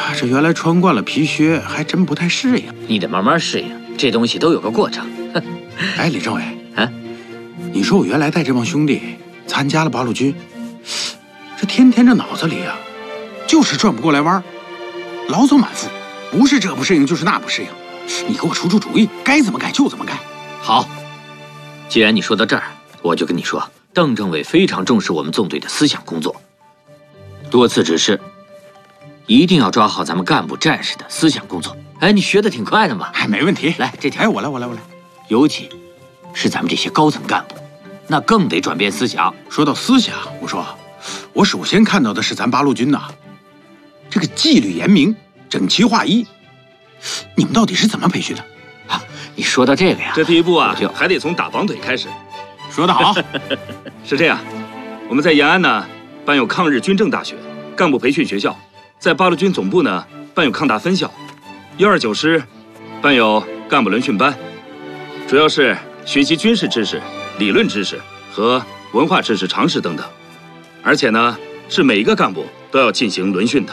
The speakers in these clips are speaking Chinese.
呀，这原来穿惯了皮靴，还真不太适应。 你得慢慢适应，这东西都有个过程。 哎，李政委， 啊， 你说我原来带这帮兄弟参加了八路军，这天天这脑子里啊，就是转不过来弯儿，老走满腹，不是这不适应就是那不适应。你给我出主意，该怎么改就怎么改。 好，既然你说到这儿，我就跟你说，邓政委非常重视我们纵队的思想工作，多次指示，一定要抓好咱们干部战士的思想工作。哎，你学的挺快的嘛。 哎，没问题。 来，这条。 哎，我来。 尤其是咱们这些高层干部，那更得转变思想。 说到思想，我首先看到的是咱八路军呐，这个纪律严明，整齐划一。你们到底是怎么培训的？ 啊，你说到这个呀， 这第一步啊，还得从打绑腿开始。 说得好。 是这样，我们在延安呢办有抗日军政大学干部培训学校，在八路军总部呢办有抗大分校，129师办有干部轮训班，主要是学习军事知识、理论知识和文化知识常识等等，而且呢是每一个干部都要进行轮训的。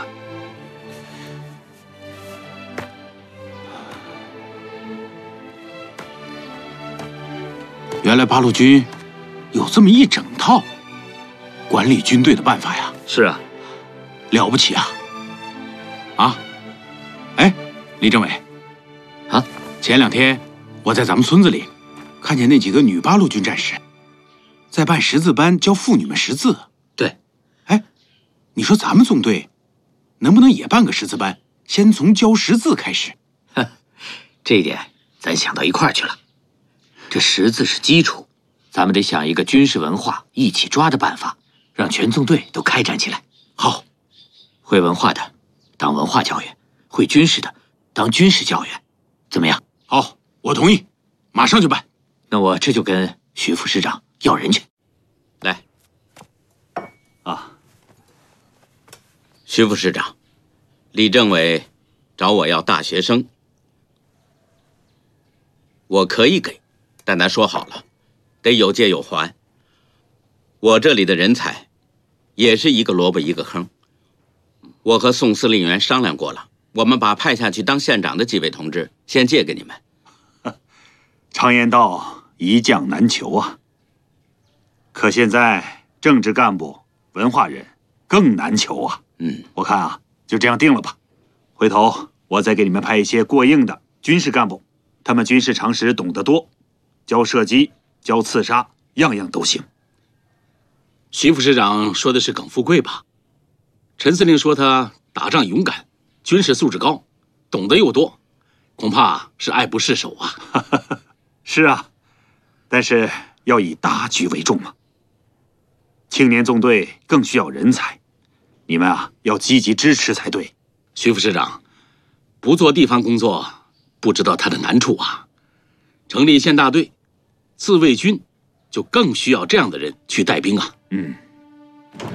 原来八路军有这么一整套管理军队的办法呀！ 是啊， 了不起啊！啊，哎，李政委， 啊， 前2天我在咱们村子里看见那几个女八路军战士在办识字班，教妇女们识字。 对， 哎，你说咱们纵队能不能也办个识字班，先从教识字开始？ 这一点咱想到一块儿去了。这识字是基础，咱们得想一个军事文化一起抓的办法，让全纵队都开展起来。 好， 会文化的当文化教员，会军事的当军事教员，怎么样？ 好，我同意，马上就办。 那我这就跟徐副师长要人去。 来，徐副师长，李政委找我要大学生，我可以给，但咱说好了，得有借有还。我这里的人才也是一个萝卜一个坑。我和宋司令员商量过了，我们把派下去当县长的几位同志先借给你们。 常言道，一将难求啊。可现在政治干部、文化人更难求啊。我看啊，就这样定了吧。回头我再给你们派一些过硬的军事干部，他们军事常识懂得多，教射击、教刺杀，样样都行。 徐副师长说的是耿富贵吧？陈司令说他打仗勇敢，军事素质高，懂得又多，恐怕是爱不释手啊。 是啊，但是要以大局为重嘛。青年纵队更需要人才，你们啊要积极支持才对。 徐副师长，不做地方工作，不知道他的难处啊。成立县大队、自卫军，就更需要这样的人去带兵啊。